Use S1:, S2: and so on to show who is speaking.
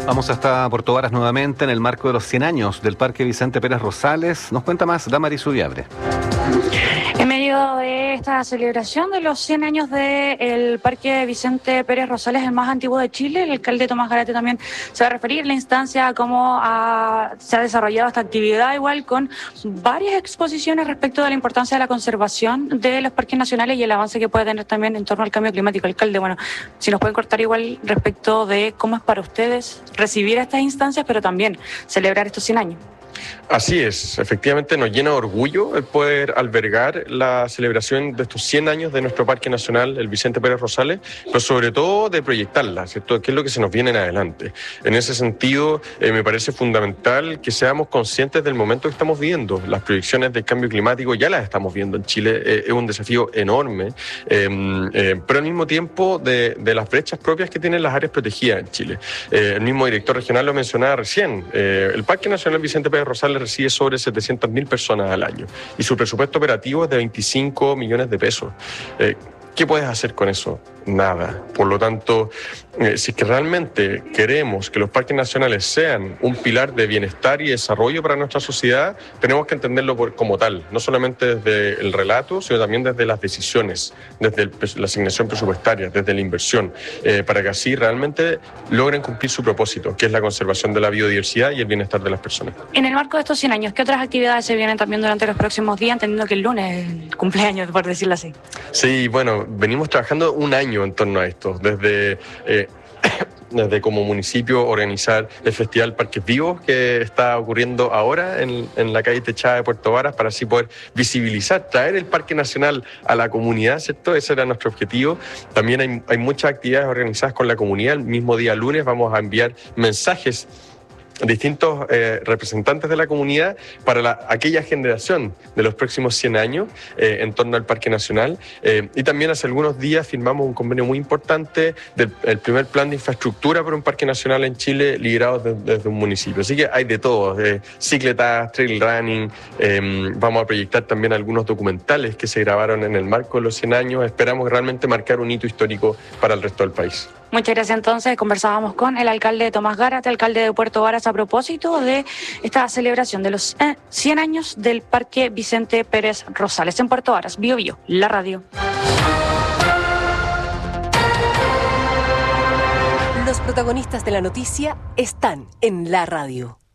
S1: Vamos hasta Puerto Varas nuevamente en el marco de los 100 años del Parque Vicente Pérez Rosales. Nos cuenta más Damaris Ubiabre.
S2: En medio de esta celebración de los 100 años del Parque Vicente Pérez Rosales, el más antiguo de Chile, el alcalde Tomás Garate también se va a referir a la instancia, a cómo se ha desarrollado esta actividad, igual con varias exposiciones respecto de la importancia de la conservación de los parques nacionales y el avance que puede tener también en torno al cambio climático. Alcalde, bueno, si nos pueden cortar igual respecto de cómo es para ustedes recibir estas instancias, pero también celebrar estos 100 años.
S3: Así es, efectivamente nos llena de orgullo el poder albergar la celebración de estos 100 años de nuestro Parque Nacional, el Vicente Pérez Rosales, pero sobre todo de proyectarla, ¿cierto? ¿Qué es lo que se nos viene en adelante? En ese sentido, me parece fundamental que seamos conscientes del momento que estamos viviendo. Las proyecciones del cambio climático ya las estamos viendo en Chile, es un desafío enorme, pero al mismo tiempo de las brechas propias que tienen las áreas protegidas en Chile. El mismo director regional lo mencionaba recién, el Parque Nacional Vicente Pérez Rosales recibe sobre 700.000 personas al año y su presupuesto operativo es de 25 millones de pesos. ¿Qué puedes hacer con eso? Nada. Por lo tanto, si es que realmente queremos que los parques nacionales sean un pilar de bienestar y desarrollo para nuestra sociedad, tenemos que entenderlo como tal, no solamente desde el relato, sino también desde las decisiones, desde la asignación presupuestaria, desde la inversión, para que así realmente logren cumplir su propósito, que es la conservación de la biodiversidad y el bienestar de las personas.
S2: En el marco de estos 100 años, ¿qué otras actividades se vienen también durante los próximos días, entendiendo que el lunes es el cumpleaños, por decirlo así?
S3: Sí, bueno, venimos trabajando un año en torno a esto, desde como municipio organizar el Festival Parques Vivos que está ocurriendo ahora en la calle Techada de Puerto Varas para así poder visibilizar, traer el Parque Nacional a la comunidad, ¿cierto? Ese era nuestro objetivo. También hay muchas actividades organizadas con la comunidad. El mismo día lunes vamos a enviar mensajes distintos representantes de la comunidad para aquella generación de los próximos 100 años en torno al Parque Nacional. Y también hace algunos días firmamos un convenio muy importante del primer plan de infraestructura para un Parque Nacional en Chile liderado desde un municipio. Así que hay de todo, cicletas, trail running, vamos a proyectar también algunos documentales que se grabaron en el marco de los 100 años. Esperamos realmente marcar un hito histórico para el resto del país.
S2: Muchas gracias. Entonces, conversábamos con el alcalde Tomás Garate, alcalde de Puerto Varas, a propósito de esta celebración de los 100 años del Parque Vicente Pérez Rosales en Puerto Varas. Bio Bio, la radio.
S4: Los protagonistas de la noticia están en la radio.